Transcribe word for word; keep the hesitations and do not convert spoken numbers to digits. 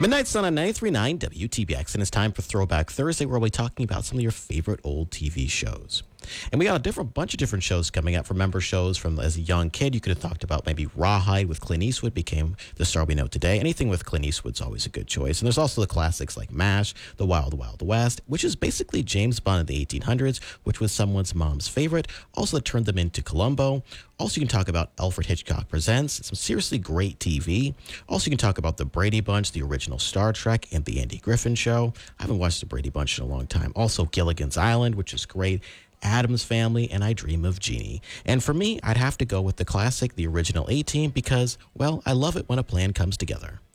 Midnight Sun on ninety-three point nine W T B X, and it's time for Throwback Thursday, where we'll be talking about some of your favorite old T V shows. And we got a different bunch of different shows coming up. Remember shows from as a young kid, you could have talked about maybe Rawhide with Clint Eastwood became the star we know today. Anything with Clint Eastwood's always a good choice. And there's also the classics like MASH, The Wild Wild West, which is basically James Bond in the eighteen hundreds, which was someone's mom's favorite. Also that turned them into Columbo. Also, you can talk about Alfred Hitchcock Presents, some seriously great T V. Also, you can talk about The Brady Bunch, the original Star Trek, and The Andy Griffin Show. I haven't watched The Brady Bunch in a long time. Also, Gilligan's Island, which is great. Addams Family, and I Dream of Jeannie. And for me, I'd have to go with the classic, the original A-Team, because, well, I love it when a plan comes together.